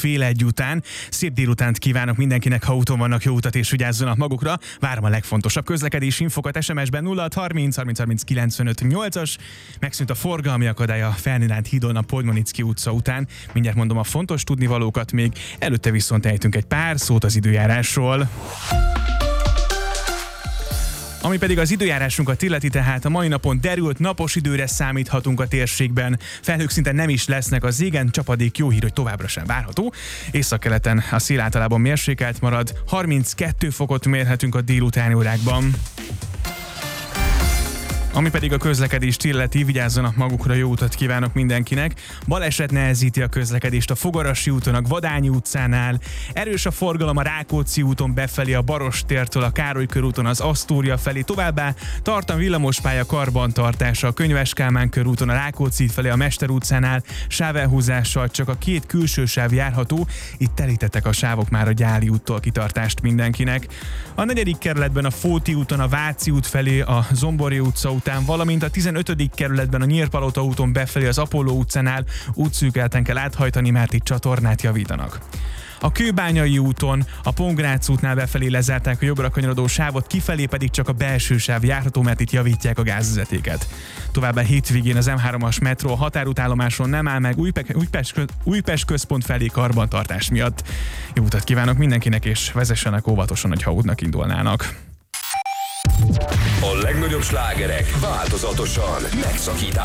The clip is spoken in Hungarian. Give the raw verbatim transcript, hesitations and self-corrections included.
fél egy után. Szép délutánt kívánok mindenkinek, ha úton vannak, jó utat és vigyázzanak magukra. Várom a legfontosabb közlekedési infokat es em es-ben nulla hat harminc harminc harminc kilencvenöt nyolcas. Megszűnt a forgalmi akadály a Ferdinánd hídon a Podmanicki utca után. Mindjárt mondom a fontos tudnivalókat, még előtte viszont ejtünk egy pár szót az időjárásról. Ami pedig az időjárásunkat illeti, tehát a mai napon derült, napos időre számíthatunk a térségben. Felhők szinte nem is lesznek az égen, csapadék jó hír, hogy továbbra sem várható. Északkeleten a szél általában mérsékelt marad, harminckettő fokot mérhetünk a délutáni órákban. Ami pedig a közlekedést illeti, vigyázzanak magukra, jó utat kívánok mindenkinek. Baleset nehezíti a közlekedést a Fogarasi úton, a Vadányi utcánál. Erős a forgalom a Rákóczi úton befelé, a Barostértől a Károly körúton az Asztória felé. Továbbá tart a villamospálya karbantartása a Könyves Kálmán körúton, a Rákóczi felé, a Mester utcánál. Sávelhúzással csak a két külső sáv járható. Itt telítettek a sávok már a Gyáli úttól, kitartást mindenkinek. A negyedik kerületben a Fóti úton, a Váci út felé, a Zombori utca után, valamint a tizenötödik kerületben a Nyírpalota úton befelé az Apolló utcánál útszűkélten kell áthajtani, mert itt csatornát javítanak. A Kőbányai úton, a Pongrác útnál befelé lezárták a jobbra kanyarodó sávot, kifelé pedig csak a belső sáv járható, mert itt javítják a gázvezetéket. Továbbá hétvégén az em hármas metró a határútállomáson nem áll meg Újpest, Újpest, Újpest központ felé karbantartás miatt. Jó utat kívánok mindenkinek, és vezessenek óvatosan, ha útnak indulnának. A legnagyobb slágerek változatosan megszakítás